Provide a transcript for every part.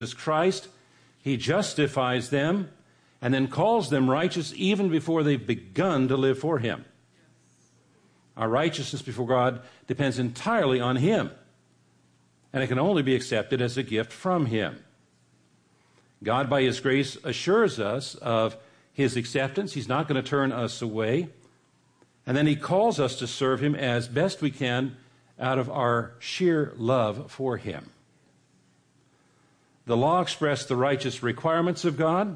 Christ, he justifies them and then calls them righteous even before they've begun to live for him. Our righteousness before God depends entirely on him, and it can only be accepted as a gift from him. God, by his grace, assures us of his acceptance. He's not going to turn us away. And then he calls us to serve him as best we can out of our sheer love for him. The law expressed the righteous requirements of God.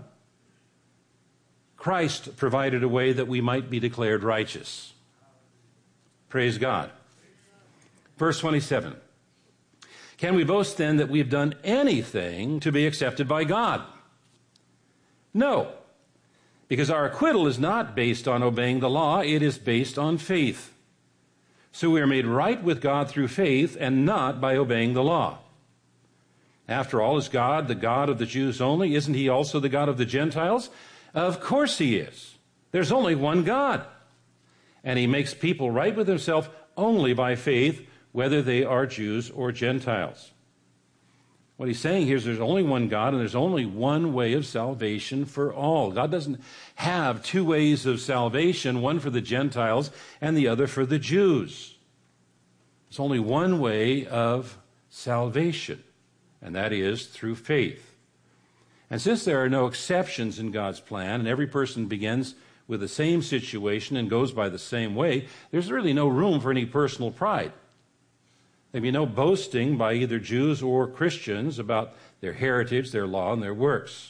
Christ provided a way that we might be declared righteous. Praise God. Verse 27. Can we boast then that we have done anything to be accepted by God? No, because our acquittal is not based on obeying the law, it is based on faith. So we are made right with God through faith and not by obeying the law. After all, is God the God of the Jews only? Isn't he also the God of the Gentiles? Of course he is. There's only one God. And he makes people right with himself only by faith, whether they are Jews or Gentiles. What he's saying here is there's only one God and there's only one way of salvation for all. God doesn't have two ways of salvation, one for the Gentiles and the other for the Jews. There's only one way of salvation, and that is through faith. And since there are no exceptions in God's plan, and every person begins with the same situation and goes by the same way, there's really no room for any personal pride. There'd be no boasting by either Jews or Christians about their heritage, their law, and their works.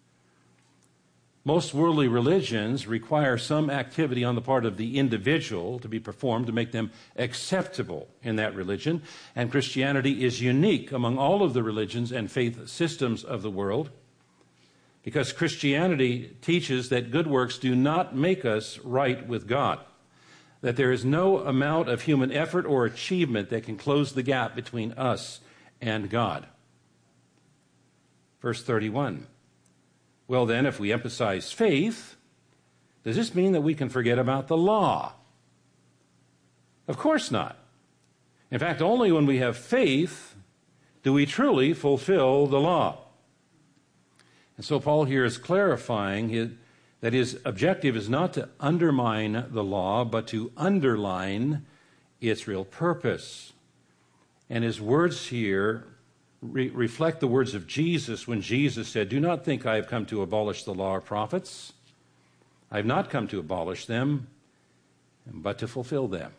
Most worldly religions require some activity on the part of the individual to be performed to make them acceptable in that religion, and Christianity is unique among all of the religions and faith systems of the world because Christianity teaches that good works do not make us right with God, that there is no amount of human effort or achievement that can close the gap between us and God. Verse 31. Well then, if we emphasize faith, does this mean that we can forget about the law? Of course not. In fact, only when we have faith do we truly fulfill the law. And so Paul here is clarifying that his objective is not to undermine the law, but to underline its real purpose. And his words here reflect the words of Jesus when Jesus said, "Do not think I have come to abolish the law or prophets. I have not come to abolish them, but to fulfill them."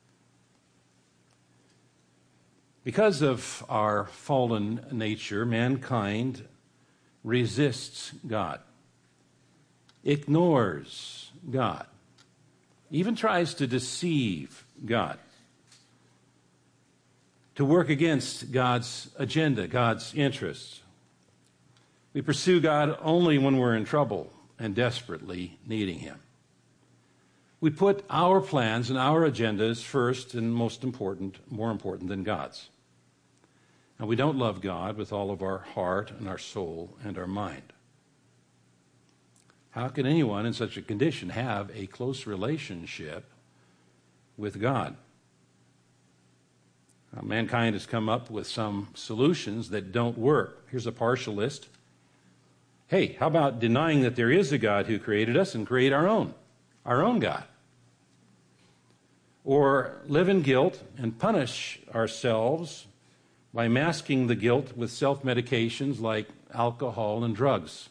Because of our fallen nature, mankind resists God, ignores God, even tries to deceive God, to work against God's agenda, God's interests. We pursue God only when we're in trouble and desperately needing him. We put our plans and our agendas first and more important than God's. And we don't love God with all of our heart and our soul and our mind. How can anyone in such a condition have a close relationship with God? Now, mankind has come up with some solutions that don't work. Here's a partial list. Hey, how about denying that there is a God who created us and create our own God? Or live in guilt and punish ourselves by masking the guilt with self-medications like alcohol and drugs.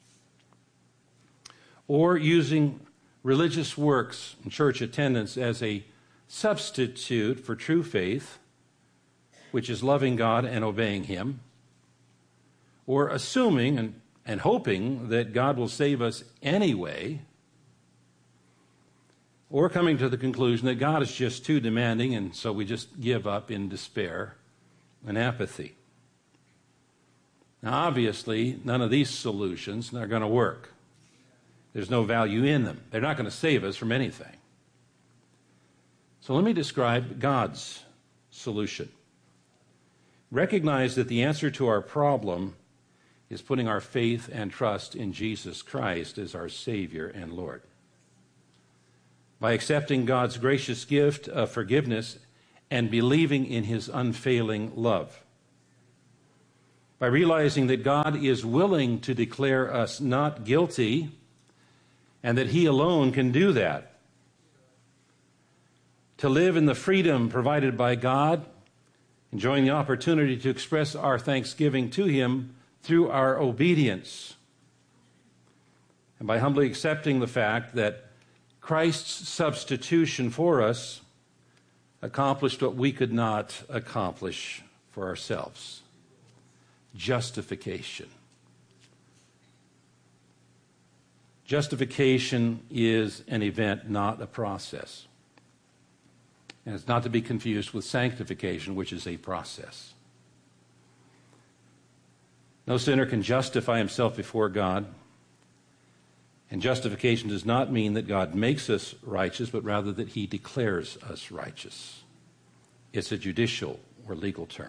Or using religious works and church attendance as a substitute for true faith, which is loving God and obeying him. Or assuming and hoping that God will save us anyway. Or coming to the conclusion that God is just too demanding and so we just give up in despair and apathy. Now, obviously, none of these solutions are going to work. There's no value in them. They're not going to save us from anything. So let me describe God's solution. Recognize that the answer to our problem is putting our faith and trust in Jesus Christ as our Savior and Lord. By accepting God's gracious gift of forgiveness and believing in his unfailing love. by realizing that God is willing to declare us not guilty and that He alone can do that. To live in the freedom provided by God, enjoying the opportunity to express our thanksgiving to Him through our obedience, and by humbly accepting the fact that Christ's substitution for us accomplished what we could not accomplish for ourselves. Justification. Justification is an event, not a process. And it's not to be confused with sanctification, which is a process. No sinner can justify himself before God. And justification does not mean that God makes us righteous, but rather that He declares us righteous. It's a judicial or legal term.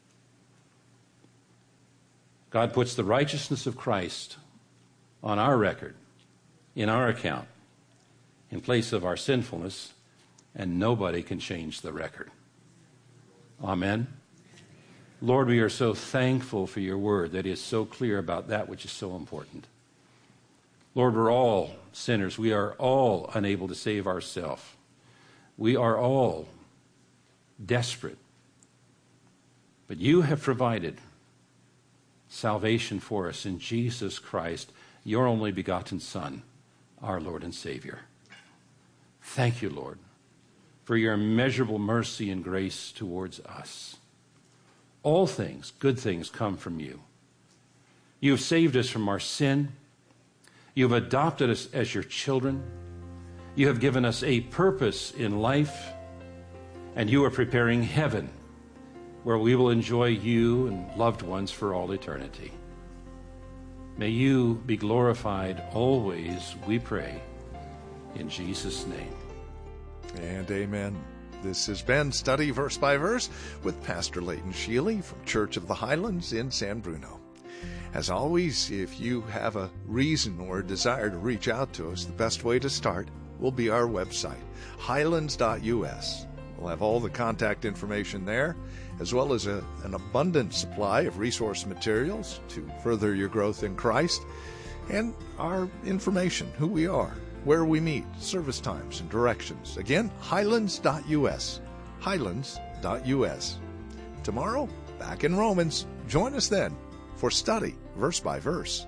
God puts the righteousness of Christ on our record, in our account, in place of our sinfulness, and nobody can change the record. Amen. Lord, we are so thankful for your word that is so clear about that which is so important. Lord, we're all sinners. We are all unable to save ourselves. We are all desperate. But you have provided salvation for us in Jesus Christ, your only begotten Son, our Lord and Savior. Thank you, Lord, for your immeasurable mercy and grace towards us. All things, good things, come from you. You have saved us from our sin. You have adopted us as your children. You have given us a purpose in life. And you are preparing heaven, where we will enjoy you and loved ones for all eternity. May you be glorified always, we pray, in Jesus' name. And amen. This has been Study Verse by Verse with Pastor Leighton Sheely from Church of the Highlands in San Bruno. As always, if you have a reason or a desire to reach out to us, the best way to start will be our website, highlands.us. We'll have all the contact information there, as well as an abundant supply of resource materials to further your growth in Christ, and our information, who we are, where we meet, service times, and directions. Again, highlands.us, highlands.us. Tomorrow, back in Romans. Join us then for Study Verse by Verse.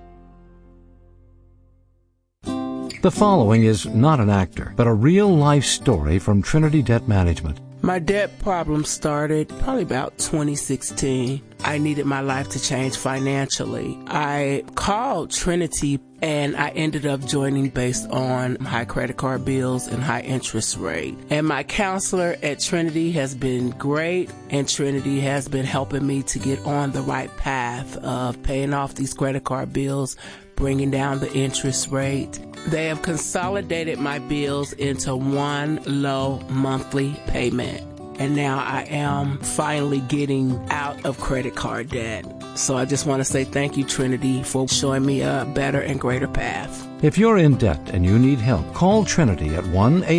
The following is not an actor, but a real-life story from Trinity Debt Management. My debt problem started probably about 2016. I needed my life to change financially. I called Trinity and I ended up joining based on high credit card bills and high interest rate. And my counselor at Trinity has been great, and Trinity has been helping me to get on the right path of paying off these credit card bills, bringing down the interest rate. They have consolidated my bills into one low monthly payment. And now I am finally getting out of credit card debt. So I just want to say thank you, Trinity, for showing me a better and greater path. If you're in debt and you need help, call Trinity at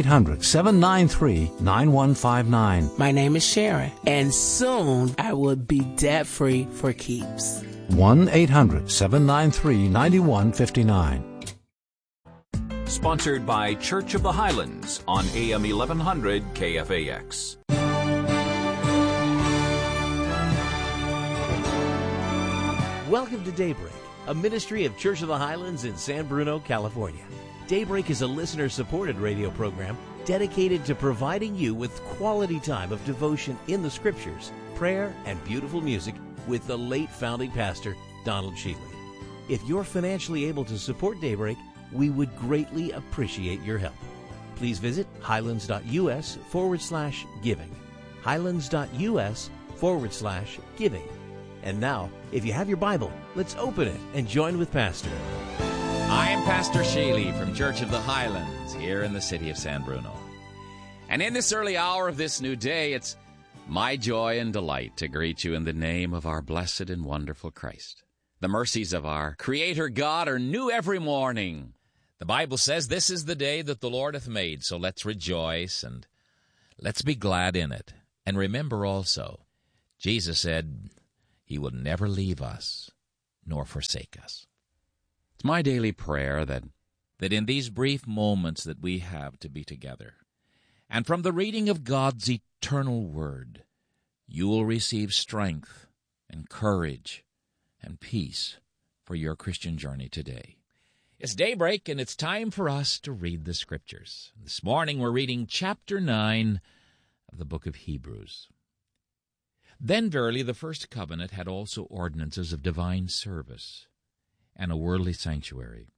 1-800-793-9159. My name is Sharon, and soon I will be debt-free for keeps. 1-800-793-9159. Sponsored by Church of the Highlands on AM 1100 KFAX. Welcome to Daybreak, a ministry of Church of the Highlands in San Bruno, California. Daybreak is a listener-supported radio program dedicated to providing you with quality time of devotion in the Scriptures, prayer, and beautiful music with the late founding pastor, Donald Sheely. If you're financially able to support Daybreak, we would greatly appreciate your help. Please visit highlands.us/giving. highlands.us/giving. And now, if you have your Bible, let's open it and join with Pastor. I'm Pastor Sheely from Church of the Highlands here in the city of San Bruno. And in this early hour of this new day, it's my joy and delight to greet you in the name of our blessed and wonderful Christ. The mercies of our Creator God are new every morning. The Bible says this is the day that the Lord hath made, so let's rejoice and let's be glad in it. And remember also, Jesus said, He will never leave us nor forsake us. It's my daily prayer that in these brief moments that we have to be together, and from the reading of God's eternal Word, you will receive strength and courage and peace for your Christian journey today. It's daybreak, and it's time for us to read the Scriptures. This morning we're reading chapter 9 of the book of Hebrews. Then verily the first covenant had also ordinances of divine service, and a worldly sanctuary.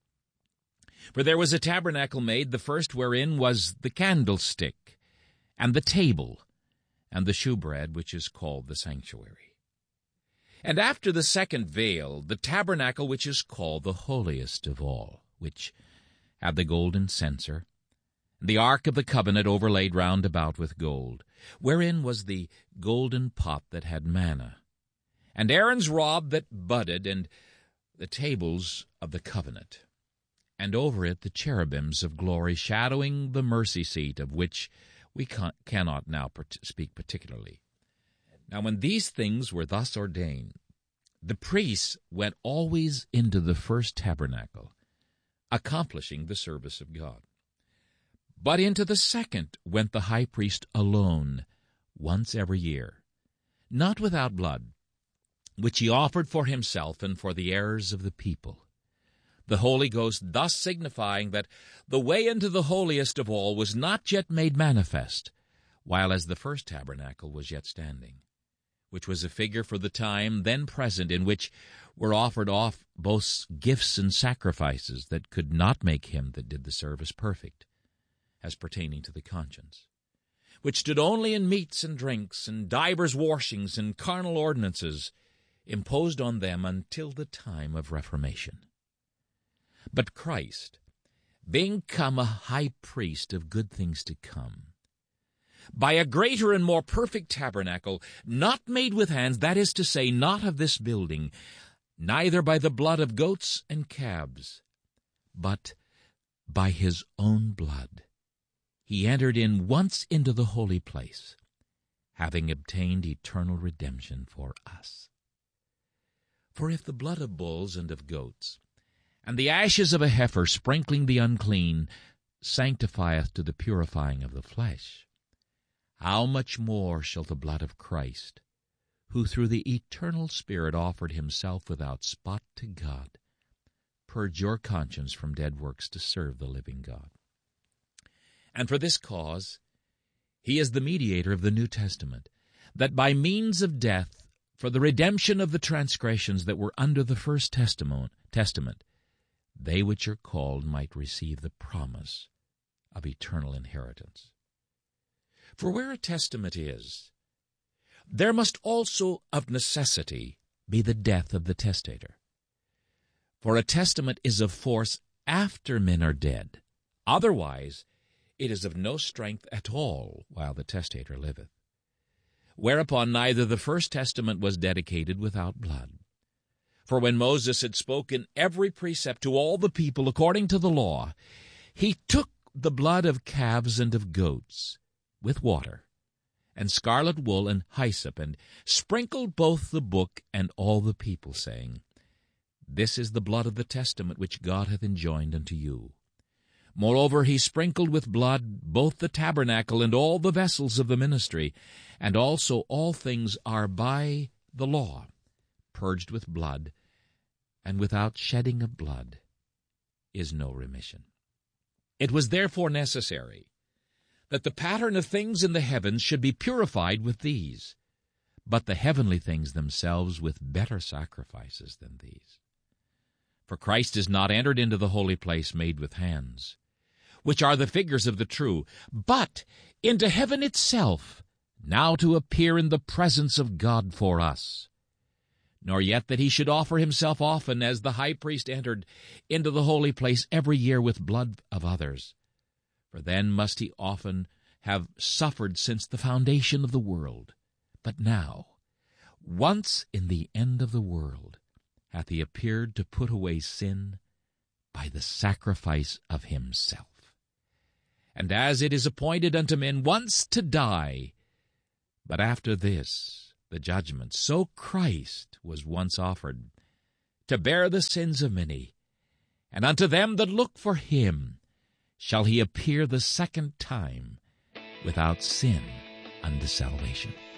For there was a tabernacle made, the first wherein was the candlestick, and the table, and the shewbread, which is called the sanctuary. And after the second veil, the tabernacle which is called the holiest of all, which had the golden censer, and the ark of the covenant overlaid round about with gold, wherein was the golden pot that had manna, and Aaron's rod that budded, and the tables of the covenant, and over it the cherubims of glory, shadowing the mercy seat, of which we cannot now speak particularly. Now when these things were thus ordained, the priests went always into the first tabernacle, accomplishing the service of God. But into the second went the high priest alone, once every year, not without blood, which he offered for himself and for the errors of the people. The Holy Ghost thus signifying that the way into the holiest of all was not yet made manifest, while as the first tabernacle was yet standing, which was a figure for the time then present, in which were offered off both gifts and sacrifices that could not make him that did the service perfect, as pertaining to the conscience, which stood only in meats and drinks, and divers washings and carnal ordinances, imposed on them until the time of Reformation. But Christ, being come a high priest of good things to come, by a greater and more perfect tabernacle, not made with hands, that is to say, not of this building, neither by the blood of goats and calves, but by his own blood, he entered in once into the holy place, having obtained eternal redemption for us. For if the blood of bulls and of goats, and the ashes of a heifer sprinkling the unclean, sanctifieth to the purifying of the flesh, how much more shall the blood of Christ, who through the eternal Spirit offered himself without spot to God, purge your conscience from dead works to serve the living God? And for this cause he is the mediator of the New Testament, that by means of death, for the redemption of the transgressions that were under the first testament, they which are called might receive the promise of eternal inheritance. For where a testament is, there must also of necessity be the death of the testator. For a testament is of force after men are dead. Otherwise it is of no strength at all while the testator liveth. Whereupon neither the first testament was dedicated without blood. For when Moses had spoken every precept to all the people according to the law, he took the blood of calves and of goats with water, and scarlet wool and hyssop, and sprinkled both the book and all the people, saying, This is the blood of the testament which God hath enjoined unto you. Moreover, he sprinkled with blood both the tabernacle and all the vessels of the ministry, and also all things are by the law purged with blood, and without shedding of blood is no remission. It was therefore necessary that the pattern of things in the heavens should be purified with these, but the heavenly things themselves with better sacrifices than these. For Christ is not entered into the holy place made with hands, which are the figures of the true, but into heaven itself, now to appear in the presence of God for us. Nor yet that he should offer himself often, as the high priest entered into the holy place every year with blood of others. For then must he often have suffered since the foundation of the world. But now, once in the end of the world, hath he appeared to put away sin by the sacrifice of himself. And as it is appointed unto men once to die, but after this the judgment, so Christ was once offered, to bear the sins of many. And unto them that look for him shall he appear the second time, without sin unto salvation.